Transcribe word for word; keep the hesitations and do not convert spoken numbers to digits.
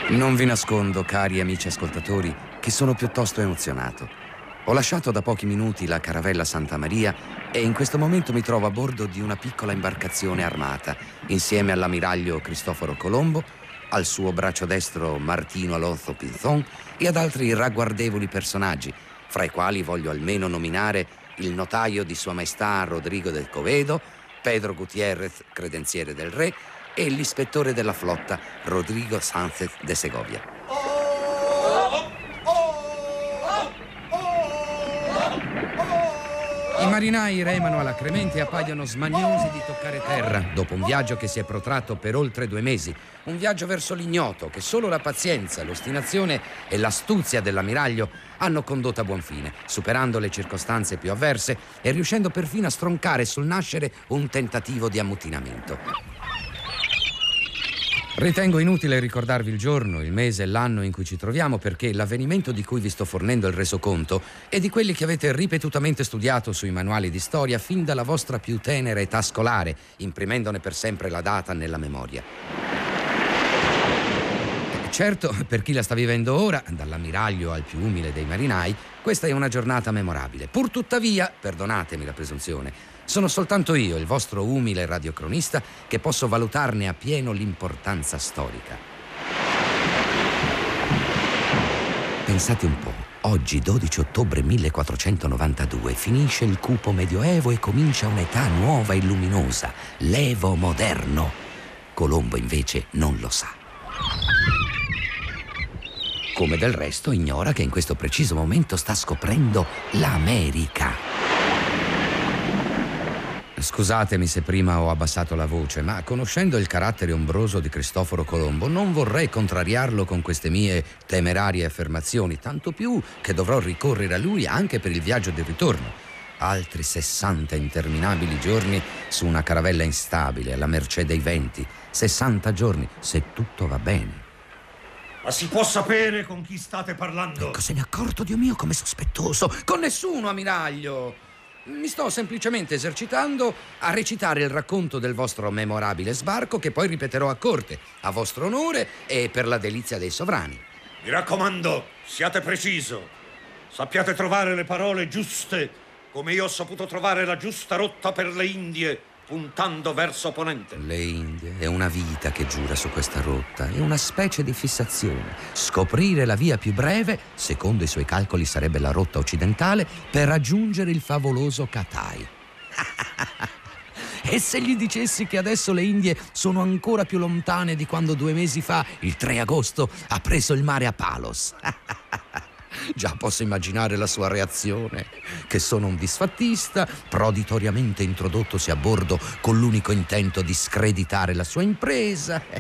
Non vi nascondo, cari amici ascoltatori, che sono piuttosto emozionato. Ho lasciato da pochi minuti la caravella Santa Maria e in questo momento mi trovo a bordo di una piccola imbarcazione armata, insieme all'ammiraglio Cristoforo Colombo, al suo braccio destro Martino Alonso Pinzón e ad altri ragguardevoli personaggi, fra i quali voglio almeno nominare il notaio di Sua Maestà Rodrigo del Covedo, Pedro Gutiérrez, credenziere del re, e l'ispettore della flotta Rodrigo Sánchez de Segovia. I marinai remano alla Cremente e appaiono smaniosi di toccare terra dopo un viaggio che si è protratto per oltre due mesi, un viaggio verso l'ignoto che solo la pazienza, l'ostinazione e l'astuzia dell'ammiraglio hanno condotto a buon fine, superando le circostanze più avverse e riuscendo perfino a stroncare sul nascere un tentativo di ammutinamento. Ritengo inutile ricordarvi il giorno, il mese e l'anno in cui ci troviamo, perché l'avvenimento di cui vi sto fornendo il resoconto è di quelli che avete ripetutamente studiato sui manuali di storia fin dalla vostra più tenera età scolare, imprimendone per sempre la data nella memoria. Certo, per chi la sta vivendo ora, dall'ammiraglio al più umile dei marinai, questa è una giornata memorabile. Pur tuttavia, perdonatemi la presunzione, sono soltanto io, il vostro umile radiocronista, che posso valutarne appieno l'importanza storica. Pensate un po', oggi dodici ottobre millequattrocentonovantadue finisce il cupo medioevo e comincia un'età nuova e luminosa, l'Evo moderno. Colombo invece non lo sa. Come del resto ignora che in questo preciso momento sta scoprendo l'America. Scusatemi se prima ho abbassato la voce, ma conoscendo il carattere ombroso di Cristoforo Colombo non vorrei contrariarlo con queste mie temerarie affermazioni, tanto più che dovrò ricorrere a lui anche per il viaggio di ritorno. Altri sessanta interminabili giorni su una caravella instabile, alla mercé dei venti. sessanta giorni, se tutto va bene. Ma si può sapere con chi state parlando? Ecco, se ne è accorto, Dio mio, come sospettoso. Con nessuno, ammiraglio. Mi sto semplicemente esercitando a recitare il racconto del vostro memorabile sbarco, che poi ripeterò a corte, a vostro onore e per la delizia dei sovrani. Mi raccomando, siate preciso. Sappiate trovare le parole giuste, come io ho saputo trovare la giusta rotta per le Indie, puntando verso ponente. Le Indie, è una vita che giura su questa rotta, è una specie di fissazione. Scoprire la via più breve, secondo i suoi calcoli sarebbe la rotta occidentale, per raggiungere il favoloso Cathay. E se gli dicessi che adesso le Indie sono ancora più lontane di quando due mesi fa, il tre agosto, ha preso il mare a Palos? Già posso immaginare la sua reazione, che sono un disfattista, proditoriamente introdottosi a bordo con l'unico intento di screditare la sua impresa.